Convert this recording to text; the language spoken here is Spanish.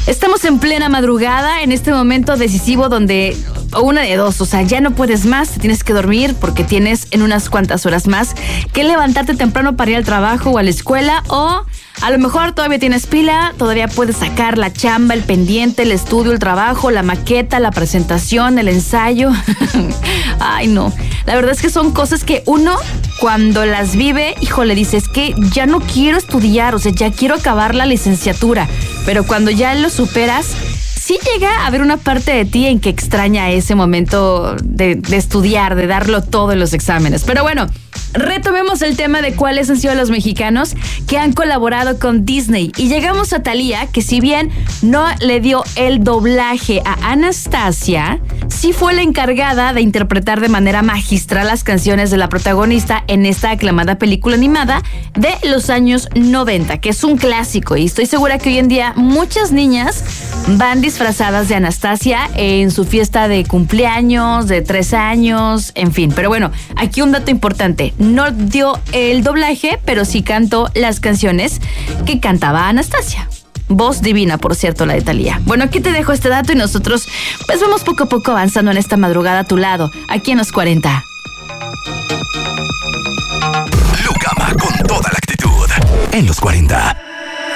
Estamos en plena madrugada, en este momento decisivo donde una de dos, o sea, ya no puedes más, te tienes que dormir porque tienes en unas cuantas horas más que levantarte temprano para ir al trabajo o a la escuela, o a lo mejor todavía tienes pila, todavía puedes sacar la chamba, el pendiente, el estudio, el trabajo, la maqueta, la presentación, el ensayo. Ay, no. La verdad es que son cosas que uno, cuando las vive, híjole, dice, es que ya no quiero estudiar, o sea, ya quiero acabar la licenciatura. Pero cuando ya lo superas, sí llega a haber una parte de ti en que extraña ese momento de estudiar, de darlo todo en los exámenes. Pero bueno, retomemos el tema de cuáles han sido los mexicanos que han colaborado con Disney. Y llegamos a Thalía, que si bien no le dio el doblaje a Anastasia, sí fue la encargada de interpretar de manera magistral las canciones de la protagonista en esta aclamada película animada de los años 90, que es un clásico. Y estoy segura que hoy en día muchas niñas van disfrazadas de Anastasia en su fiesta de cumpleaños, de 3 años, en fin. Pero bueno, aquí un dato importante. No dio el doblaje, pero sí cantó las canciones que cantaba Anastasia. Voz divina, por cierto, la de Thalía. Bueno, aquí te dejo este dato y nosotros pues vamos poco a poco avanzando en esta madrugada a tu lado, aquí en los 40. Lucama con toda la actitud en los 40.